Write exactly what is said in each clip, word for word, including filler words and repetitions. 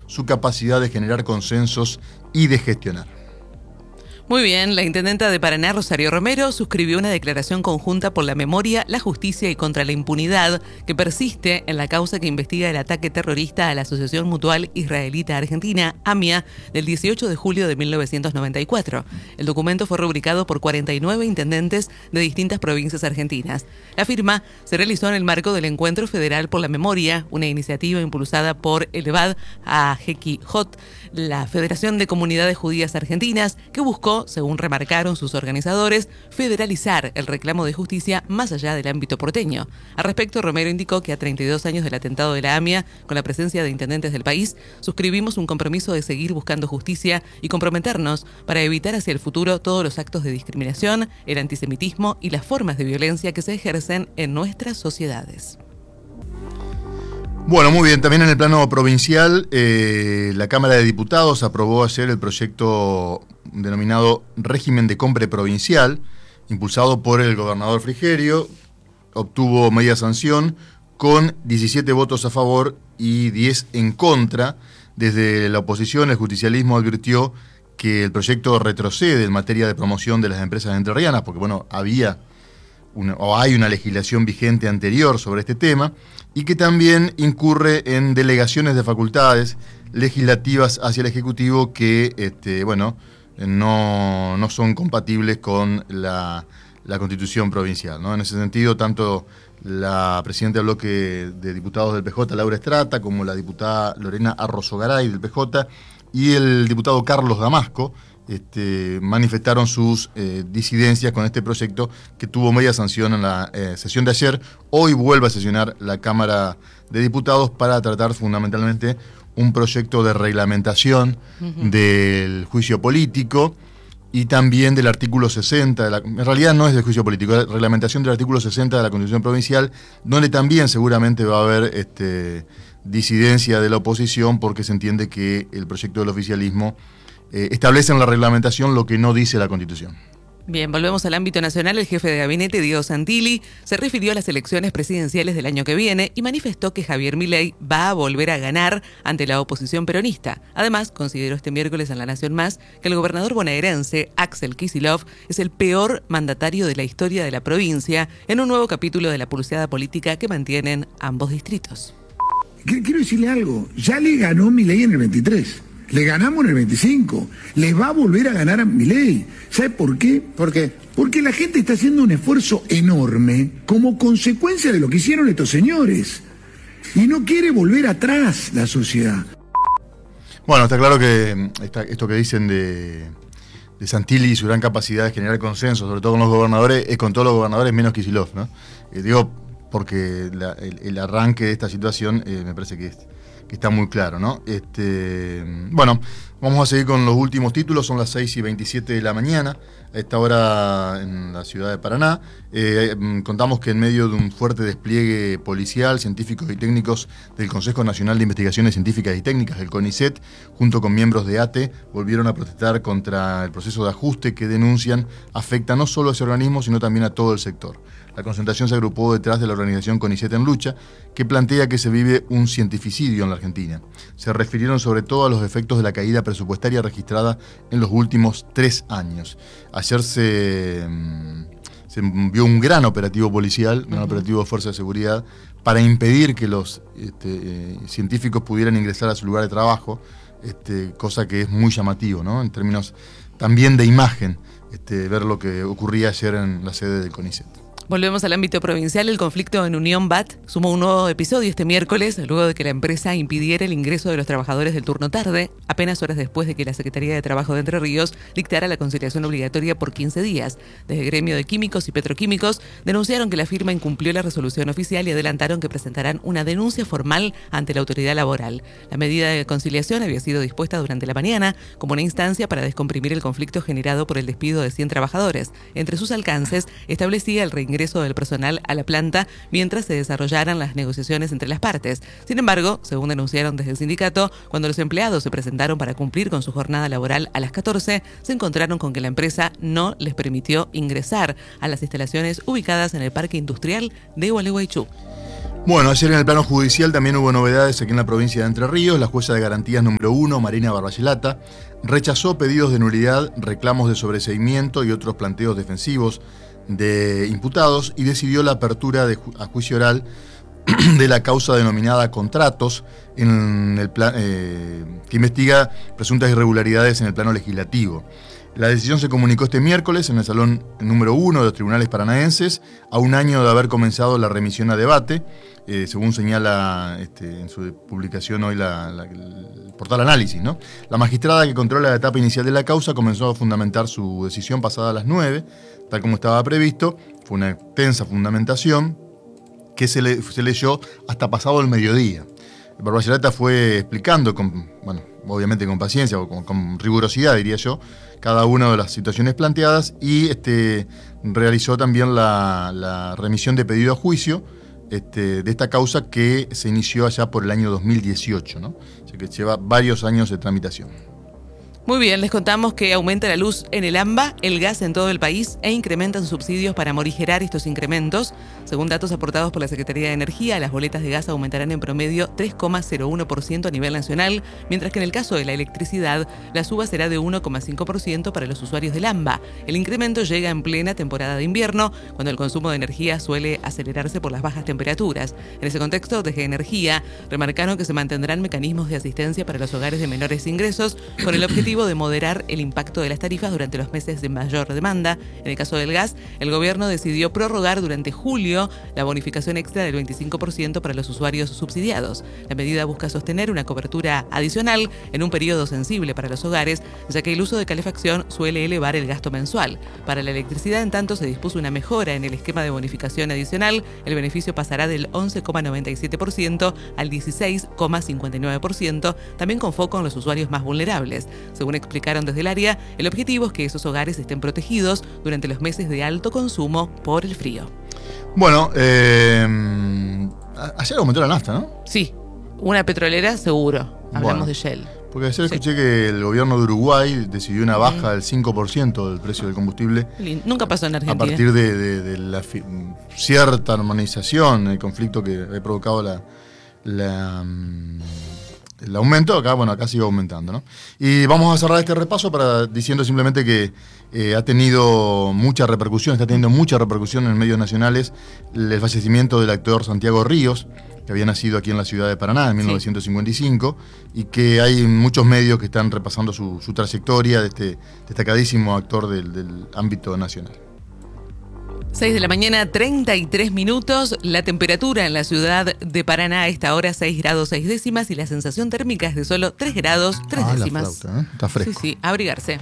su capacidad de generar consensos y de gestionar. Muy bien, la intendenta de Paraná, Rosario Romero, suscribió una declaración conjunta por la memoria, la justicia y contra la impunidad que persiste en la causa que investiga el ataque terrorista a la Asociación Mutual Israelita Argentina, AMIA, del dieciocho de julio de mil novecientos noventa y cuatro. El documento fue rubricado por cuarenta y nueve intendentes de distintas provincias argentinas. La firma se realizó en el marco del Encuentro Federal por la Memoria, una iniciativa impulsada por el EVAD a Hekihot, la Federación de Comunidades Judías Argentinas, que buscó, según remarcaron sus organizadores, federalizar el reclamo de justicia más allá del ámbito porteño. Al respecto, Romero indicó que a treinta y dos años del atentado de la AMIA, con la presencia de intendentes del país, suscribimos un compromiso de seguir buscando justicia y comprometernos para evitar hacia el futuro todos los actos de discriminación, el antisemitismo y las formas de violencia que se ejercen en nuestras sociedades. Bueno, muy bien. También en el plano provincial, eh, la Cámara de Diputados aprobó ayer el proyecto denominado Régimen de Compra Provincial, impulsado por el gobernador Frigerio. Obtuvo media sanción con diecisiete votos a favor y diez en contra. Desde la oposición, el justicialismo advirtió que el proyecto retrocede en materia de promoción de las empresas entrerrianas, porque bueno, había una, o hay una legislación vigente anterior sobre este tema, y que también incurre en delegaciones de facultades legislativas hacia el Ejecutivo que, este, bueno, no, no son compatibles con la, la Constitución provincial, ¿no? En ese sentido, tanto la presidenta del bloque de diputados del P J, Laura Estrata, como la diputada Lorena Arrozogaray del P J y el diputado Carlos Damasco, Este, manifestaron sus eh, disidencias con este proyecto que tuvo media sanción en la eh, sesión de ayer. Hoy vuelve a sesionar la Cámara de Diputados para tratar fundamentalmente un proyecto de reglamentación uh-huh. del juicio político y también del artículo sesenta, de la, en realidad no es del juicio político, es la reglamentación del artículo sesenta de la Constitución Provincial, donde también seguramente va a haber este, disidencia de la oposición porque se entiende que el proyecto del oficialismo Eh, establece en la reglamentación lo que no dice la Constitución. Bien, volvemos al ámbito nacional. El jefe de gabinete, Diego Santilli, se refirió a las elecciones presidenciales del año que viene y manifestó que Javier Milei va a volver a ganar ante la oposición peronista. Además, consideró este miércoles en La Nación Más que el gobernador bonaerense, Axel Kicillof, es el peor mandatario de la historia de la provincia en un nuevo capítulo de la pulseada política que mantienen ambos distritos. Quiero decirle algo, ya le ganó Milei en el veintitrés. Le ganamos en el veinticinco. Les va a volver a ganar a Milei. ¿Sabe por qué? ¿Por qué? Porque la gente está haciendo un esfuerzo enorme como consecuencia de lo que hicieron estos señores. Y no quiere volver atrás la sociedad. Bueno, está claro que está, esto que dicen de, de Santilli y su gran capacidad de generar consenso, sobre todo con los gobernadores, es con todos los gobernadores menos Kicillof, ¿no? Eh, digo, porque la, el, el arranque de esta situación eh, me parece que es... que está muy claro, ¿no? Este, bueno, vamos a seguir con los últimos títulos, son las seis y veintisiete de la mañana, a esta hora en la ciudad de Paraná. Eh, contamos que en medio de un fuerte despliegue policial, científicos y técnicos del Consejo Nacional de Investigaciones Científicas y Técnicas, el CONICET, junto con miembros de ATE, volvieron a protestar contra el proceso de ajuste que denuncian afecta no solo a ese organismo, sino también a todo el sector. La concentración se agrupó detrás de la organización CONICET en Lucha, que plantea que se vive un cientificidio en la Argentina. Se refirieron sobre todo a los efectos de la caída presupuestaria registrada en los últimos tres años. Ayer se, se vio un gran operativo policial, un gran operativo de Fuerza de Seguridad, para impedir que los este, eh, científicos pudieran ingresar a su lugar de trabajo, este, cosa que es muy llamativo, ¿no? En términos también de imagen, este, ver lo que ocurría ayer en la sede del CONICET. Volvemos al ámbito provincial. El conflicto en Unión B A T sumó un nuevo episodio este miércoles, luego de que la empresa impidiera el ingreso de los trabajadores del turno tarde, apenas horas después de que la Secretaría de Trabajo de Entre Ríos dictara la conciliación obligatoria por quince días. Desde el gremio de químicos y petroquímicos denunciaron que la firma incumplió la resolución oficial y adelantaron que presentarán una denuncia formal ante la autoridad laboral. La medida de conciliación había sido dispuesta durante la mañana como una instancia para descomprimir el conflicto generado por el despido de cien trabajadores. Entre sus alcances establecía el reingreso del personal a la planta mientras se desarrollaran las negociaciones entre las partes. Sin embargo, según denunciaron desde el sindicato, cuando los empleados se presentaron para cumplir con su jornada laboral a las catorce, se encontraron con que la empresa no les permitió ingresar a las instalaciones ubicadas en el Parque Industrial de Gualeguaychú. Bueno, ayer en el plano judicial también hubo novedades aquí en la provincia de Entre Ríos. La jueza de garantías número uno, Marina Barbayelata, rechazó pedidos de nulidad, reclamos de sobreseimiento y otros planteos defensivos de imputados y decidió la apertura de ju- a juicio oral de la causa denominada Contratos, en el plan, eh, que investiga presuntas irregularidades en el plano legislativo. La decisión se comunicó este miércoles en el salón número uno de los tribunales paranaenses, a un año de haber comenzado la remisión a debate, eh, según señala este, en su publicación hoy la, la, el portal Análisis, ¿no? La magistrada que controla la etapa inicial de la causa comenzó a fundamentar su decisión pasada a las nueve, tal como estaba previsto. Fue una extensa fundamentación que se, le, se leyó hasta pasado el mediodía. Barbayelata fue explicando, con, bueno, obviamente con paciencia o con, con rigurosidad, diría yo, cada una de las situaciones planteadas y este, realizó también la, la remisión de pedido a juicio este, de esta causa que se inició allá por el año dos mil dieciocho, ¿no? O sea que lleva varios años de tramitación. Muy bien, les contamos que aumenta la luz en el AMBA, el gas en todo el país e incrementan subsidios para morigerar estos incrementos. Según datos aportados por la Secretaría de Energía, las boletas de gas aumentarán en promedio tres coma cero uno por ciento a nivel nacional, mientras que en el caso de la electricidad, la suba será de uno coma cinco por ciento para los usuarios del AMBA. El incremento llega en plena temporada de invierno, cuando el consumo de energía suele acelerarse por las bajas temperaturas. En ese contexto, desde Energía remarcaron que se mantendrán mecanismos de asistencia para los hogares de menores ingresos, con el objetivo de moderar el impacto de las tarifas durante los meses de mayor demanda. En el caso del gas, el gobierno decidió prorrogar durante julio la bonificación extra del veinticinco por ciento para los usuarios subsidiados. La medida busca sostener una cobertura adicional en un periodo sensible para los hogares, ya que el uso de calefacción suele elevar el gasto mensual. Para la electricidad, en tanto, se dispuso una mejora en el esquema de bonificación adicional. El beneficio pasará del once coma noventa y siete por ciento al dieciséis coma cincuenta y nueve por ciento, también con foco en los usuarios más vulnerables. Según explicaron desde el área, el objetivo es que esos hogares estén protegidos durante los meses de alto consumo por el frío. Bueno, eh, ayer aumentó la nafta, ¿no? Sí, una petrolera seguro. Hablamos Bueno, de Shell. Porque ayer Sí. escuché que el gobierno de Uruguay decidió una baja del cinco por ciento del precio del combustible Nunca pasó en Argentina. a partir de, de, de la fi- cierta normalización, el conflicto que ha provocado la, la, mm, el aumento. Acá, bueno, acá sigue aumentando, ¿no? Y vamos a cerrar este repaso para diciendo simplemente que eh, ha tenido mucha repercusión, está teniendo mucha repercusión en medios nacionales el fallecimiento del actor Santiago Ríos, que había nacido aquí en la ciudad de Paraná en mil novecientos cincuenta y cinco, sí. Y que hay muchos medios que están repasando su, su trayectoria de este destacadísimo actor del, del ámbito nacional. seis de la mañana, treinta y tres minutos. La temperatura en la ciudad de Paraná a esta hora seis grados seis décimas y la sensación térmica es de solo tres grados tres ah, décimas. La flauta, ¿eh? Está fresco. Sí, sí, abrigarse.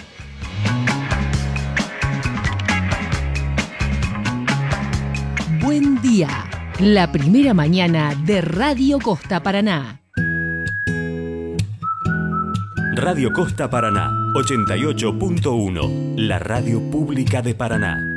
Buen día. La primera mañana de Radio Costa Paraná. Radio Costa Paraná, ochenta y ocho punto uno, la radio pública de Paraná.